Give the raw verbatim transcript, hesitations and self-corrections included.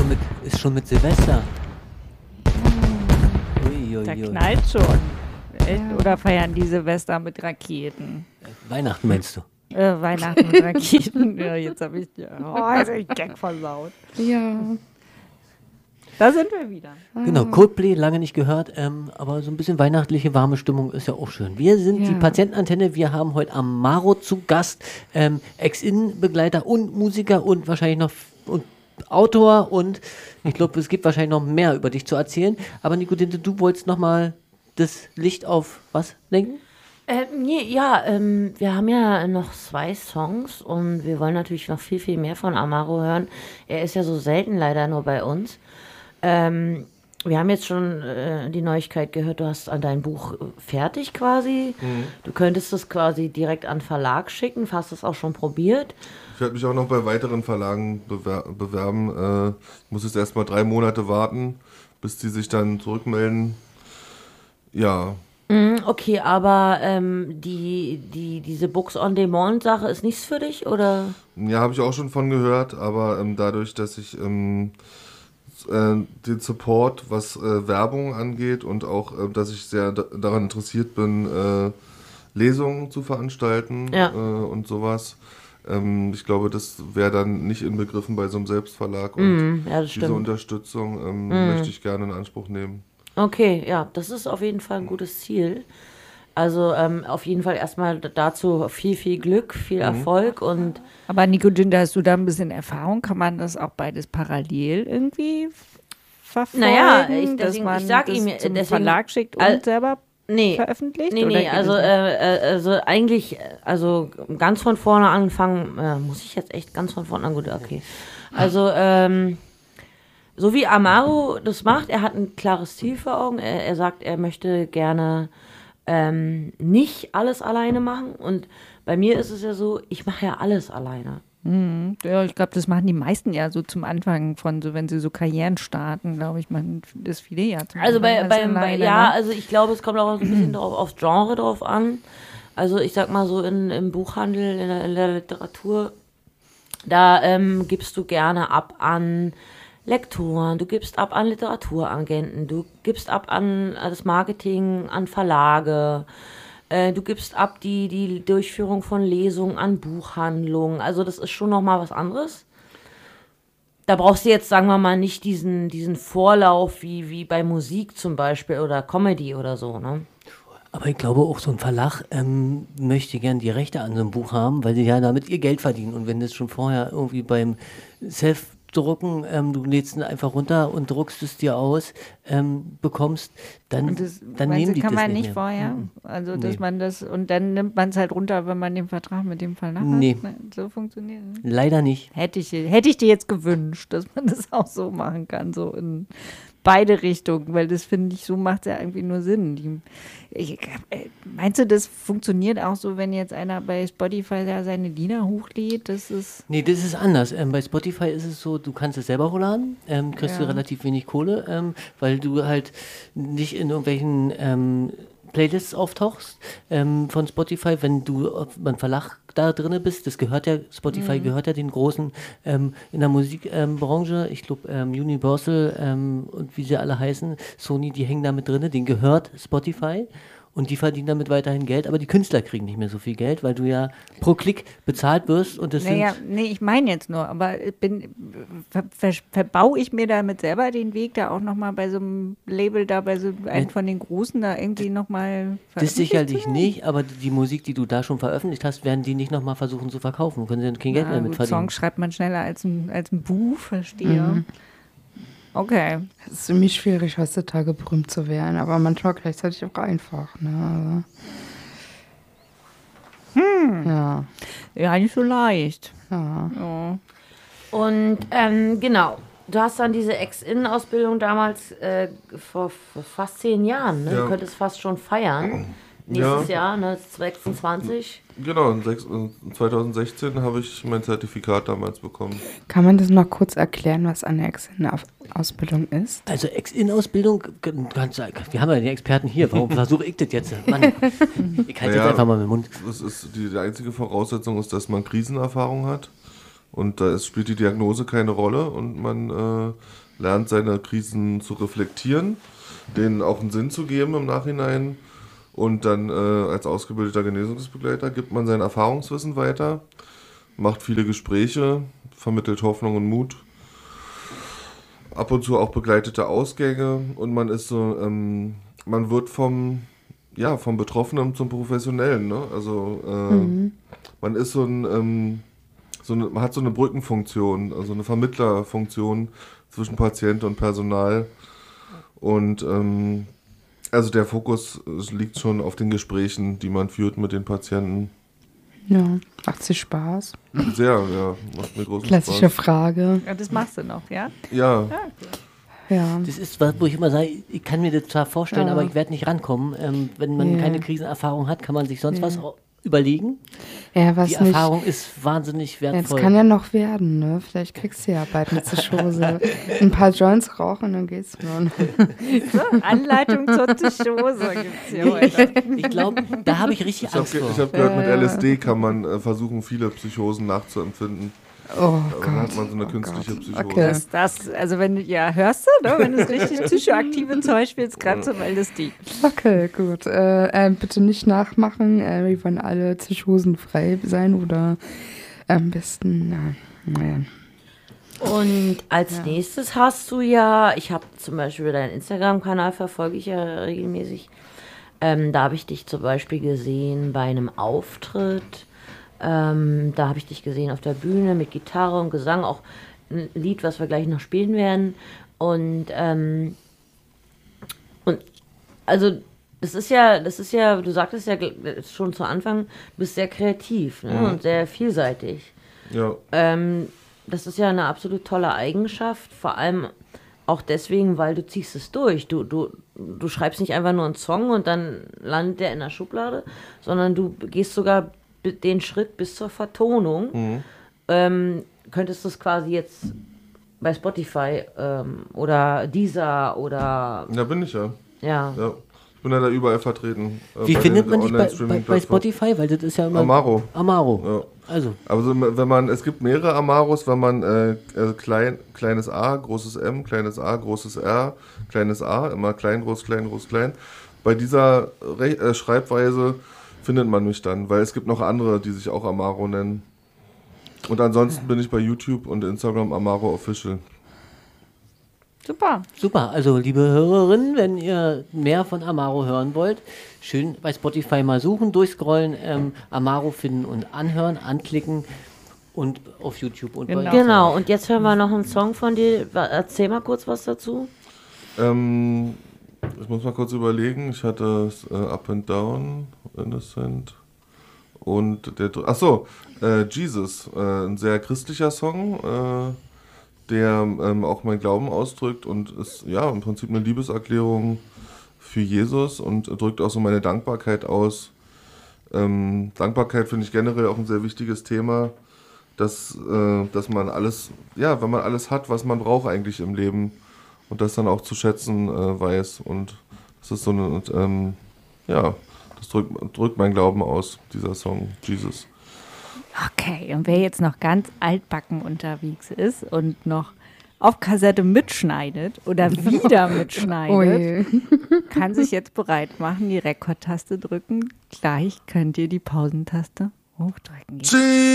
schon mit, ist schon mit Silvester. Ui, ui, Da ui. knallt schon. Echt? Oder feiern die Silvester mit Raketen? Weihnachten meinst du? Äh, Weihnachten mit Raketen. Ja, jetzt habe ich, oh, jetzt hab ich Gag versaut. Ja. Da sind wir wieder. Genau, Coldplay, lange nicht gehört, ähm, aber so ein bisschen weihnachtliche, warme Stimmung ist ja auch schön. Wir sind Ja. die Patientenantenne, wir haben heute Amaro zu Gast, ähm, Ex-In-Begleiter und Musiker und wahrscheinlich noch f- und Autor und ich glaube, es gibt wahrscheinlich noch mehr über dich zu erzählen. Aber Nikodinte, du wolltest nochmal das Licht auf was lenken? Äh, nee, ja, ähm, wir haben ja noch zwei Songs und wir wollen natürlich noch viel, viel mehr von Amaro hören. Er ist ja so selten leider nur bei uns. Ähm, wir haben jetzt schon äh, die Neuigkeit gehört, du hast an dein Buch äh, fertig quasi. Du könntest es quasi direkt an Verlag schicken, hast es auch schon probiert. Ich werde mich auch noch bei weiteren Verlagen bewer bewerben. Äh, ich muss jetzt erstmal drei Monate warten, bis die sich dann zurückmelden. Ja, Mm, Okay, aber ähm, die, die, diese Books-on-Demand-Sache ist nichts für dich, oder? ja, habe ich auch schon von gehört, aber ähm, dadurch, dass ich ähm, s- äh, den Support, was äh, Werbung angeht und auch, äh, dass ich sehr da daran interessiert bin, äh, Lesungen zu veranstalten Ja. äh, und sowas. Ähm, ich glaube, das wäre dann nicht inbegriffen bei so einem Selbstverlag und Mm, ja, das diese stimmt. Unterstützung ähm, möchte ich gerne in Anspruch nehmen. Okay, ja, das ist auf jeden Fall ein gutes Ziel. Also ähm, auf jeden Fall erstmal dazu viel, viel Glück, viel Erfolg und Aber Nico Dünter, hast du da ein bisschen Erfahrung? Kann man das auch beides parallel irgendwie f- verfolgen? Naja, ich- dass deswegen- man ich sag das ihm, zum deswegen- Verlag schickt und Al- selber nee, veröffentlicht? nee, oder nee, geht also, das nicht? äh, äh, also eigentlich, äh, also ganz von vorne anfangen, äh, muss ich jetzt echt ganz von vorne an, gut, okay. Also, ähm, so wie Amaro das macht, er hat ein klares Ziel vor Augen, er, er sagt, er möchte gerne ähm, nicht alles alleine machen und bei mir ist es ja so, ich mache ja alles alleine. Ja, ich glaube, das machen die meisten ja so zum Anfang von, so wenn sie so Karrieren starten, glaube ich, machen das viele ja zum Also bei, Anfang bei, alles bei alleine, ja, ne? also ich glaube, es kommt auch so ein bisschen drauf, aufs Genre drauf an. Also ich sag mal so in, im Buchhandel, in der, in der Literatur, da ähm, gibst du gerne ab an Lektoren, du gibst ab an Literaturagenten, du gibst ab an das Marketing, an Verlage, äh, du gibst ab die, die Durchführung von Lesungen an Buchhandlungen. Also das ist schon nochmal was anderes. Da brauchst du jetzt, sagen wir mal, nicht diesen, diesen Vorlauf wie, wie bei Musik zum Beispiel oder Comedy oder so, ne? Aber ich glaube auch so ein Verlag ähm, möchte gern die Rechte an so einem Buch haben, weil sie ja damit ihr Geld verdienen. Und wenn das schon vorher irgendwie beim Self-Drucken, ähm, du lädst es einfach runter und druckst es dir aus, ähm, bekommst, dann, Und das dann meinst nehmen du, die kann das man nicht nicht mehr. vorher? Mhm. Also, dass Nee. man das, und dann nimmt man es halt runter, wenn man den Vertrag mit dem Verlag Nee. hat? Nein, so funktioniert es. Leider nicht. Hätte ich, hätte ich dir jetzt gewünscht, dass man das auch so machen kann, so in beide Richtungen, weil das finde ich, so macht es ja irgendwie nur Sinn. Die, ich, äh, meinst du, das funktioniert auch so, wenn jetzt einer bei Spotify da seine Lieder hochlädt? Das ist. Nee, das ist anders. Ähm, bei Spotify ist es so, du kannst es selber hochladen, ähm, kriegst Ja. du relativ wenig Kohle, ähm, weil du halt nicht in irgendwelchen ähm, Playlists auftauchst ähm, von Spotify, wenn du auf- beim Verlag da drin bist. Das gehört ja, Spotify gehört ja den großen ähm, in der Musikbranche. Ähm, Branche. Ich glaube, ähm, Universal ähm, und wie sie alle heißen, Sony, die hängen da mit drin, denen gehört Spotify. Und die verdienen damit weiterhin Geld, aber die Künstler kriegen nicht mehr so viel Geld, weil du ja pro Klick bezahlt wirst und das Naja, sind nee, ich meine jetzt nur, aber ich bin, ver, ver, verbaue ich mir damit selber den Weg, da auch nochmal bei so einem Label, da bei so einem von den Großen, da irgendwie nochmal das sicherlich nicht, aber die Musik, die du da schon veröffentlicht hast, werden die nicht nochmal versuchen zu verkaufen. Können sie dann kein Geld mehr Na, mit gut, verdienen. Songs schreibt man schneller als ein, als ein Buch, verstehe. Okay. Es ist ziemlich schwierig, heutzutage berühmt zu werden, aber manchmal gleichzeitig auch einfach. Ne? Also, ja, Ja, nicht so leicht. ja. Ja. Und ähm, genau, du hast dann diese Ex-In-Ausbildung damals äh, vor, vor fast zehn Jahren, ne? Ja. Du könntest fast schon feiern. Nächstes Jahr, ne, sechsundzwanzig. Genau, in sechs- in zweitausendsechzehn habe ich mein Zertifikat damals bekommen. Kann man das noch kurz erklären, was eine Ex-In-Ausbildung ist? Also Ex-In-Ausbildung, ganz, wir haben ja den Experten hier, warum versuche ich das jetzt? Mann, ich halte Naja, jetzt einfach mal mit dem Mund. Das ist die, die einzige Voraussetzung ist, dass man Krisenerfahrung hat. Und da ist, spielt die Diagnose keine Rolle und man äh, lernt seine Krisen zu reflektieren, denen auch einen Sinn zu geben im Nachhinein. Und dann äh, als ausgebildeter Genesungsbegleiter gibt man sein Erfahrungswissen weiter, macht viele Gespräche, vermittelt Hoffnung und Mut. Ab und zu auch begleitete Ausgänge und man ist so, ähm, man wird vom, ja, vom Betroffenen zum Professionellen, ne? Also äh, mhm. man ist so ein, ähm, so eine, man hat so eine Brückenfunktion, also eine Vermittlerfunktion zwischen Patient und Personal und ähm, also der Fokus liegt schon auf den Gesprächen, die man führt mit den Patienten. Ja, macht dir Spaß? Sehr, ja, macht mir großen Klassische Spaß. Frage. Ja, das machst du noch, ja? Ja. Ja, okay. Ja. Das ist was, wo ich immer sage, ich kann mir das zwar vorstellen, Ja. aber ich werde nicht rankommen. Ähm, wenn man Ja. keine Krisenerfahrung hat, kann man sich sonst Ja. was au- überlegen. Ja, was Die nicht. Erfahrung ist wahnsinnig Ja, wertvoll. es kann ja noch werden, ne? Vielleicht kriegst du ja bald eine Zischose. Ein paar Joints rauchen, dann geht's schon. So, Anleitung zur Tischose gibt's hier heute. Ich glaube, da habe ich richtig Ich habe Angst vor. hab gehört, mit Ja. L S D kann man äh, versuchen, viele Psychosen nachzuempfinden. Oh Dann hat Gott. man so eine oh künstliche Gott. Psychose. Okay. Das, das, also wenn du, ja, hörst du, ne? Wenn du das richtig psychoaktive Zeug spielst, gerade zum L S D. Okay, gut. Äh, äh, bitte nicht nachmachen. Äh, wir wollen alle Zischhosen frei sein oder am besten, na, naja. Und als Ja. nächstes hast du ja, ich habe zum Beispiel deinen Instagram-Kanal, verfolge ich ja regelmäßig. Ähm, da habe ich dich zum Beispiel gesehen bei einem Auftritt. Ähm, da habe ich dich gesehen auf der Bühne mit Gitarre und Gesang, auch ein Lied, was wir gleich noch spielen werden. Und, ähm, und also das ist ja, das ist ja, du sagtest ja schon zu Anfang, du bist sehr kreativ, ne? Mhm. Und sehr vielseitig. Ja. Ähm, das ist ja eine absolut tolle Eigenschaft, vor allem auch deswegen, weil du ziehst es durch. Du, du, du schreibst nicht einfach nur einen Song und dann landet der in der Schublade, sondern du gehst sogar bi- den Schritt bis zur Vertonung. Mhm. Ähm, könntest du es quasi jetzt bei Spotify ähm, oder Deezer oder Ja, bin ich ja. ja. ja. Ich bin ja da überall vertreten. äh, Wie bei findet den man dich bei, bei, bei Online-Streaming-Plattformen. Spotify? Weil das ist ja immer... Amaro. Amaro. Ja. Also, Also wenn man, es gibt mehrere Amaros, wenn man äh, äh, klein, kleines A, großes M, kleines A, großes R, kleines A, immer klein, groß, klein, groß, klein. Bei dieser Re äh, Schreibweise findet man mich dann, weil es gibt noch andere, die sich auch Amaro nennen. Und ansonsten bin ich bei YouTube und Instagram Amaro Official. Super. super. Also, liebe Hörerinnen, wenn ihr mehr von Amaro hören wollt, schön bei Spotify mal suchen, durchscrollen, ähm, Amaro finden und anhören, anklicken und auf YouTube. Und Genau. bei Genau, und jetzt hören wir noch einen Song von dir. Wa- Erzähl mal kurz was dazu. Ähm, ich muss mal kurz überlegen. Ich hatte äh, Up and Down, Innocent und der. dr- Ach so, äh, Jesus, äh, ein sehr christlicher Song, äh, der ähm, auch mein Glauben ausdrückt und ist ja im Prinzip eine Liebeserklärung für Jesus und drückt auch so meine Dankbarkeit aus. Ähm, Dankbarkeit finde ich generell auch ein sehr wichtiges Thema, dass, äh, dass man alles, ja, wenn man alles hat, was man braucht eigentlich im Leben und das dann auch zu schätzen äh, weiß und das ist so eine, ähm, ja, das drückt, drückt mein Glauben aus, dieser Song, Jesus. Okay, und wer jetzt noch ganz altbacken unterwegs ist und noch auf Kassette mitschneidet oder wieder mitschneidet, Oh je. kann sich jetzt bereit machen, die Rekordtaste drücken. Gleich könnt ihr die Pausentaste hochdrücken.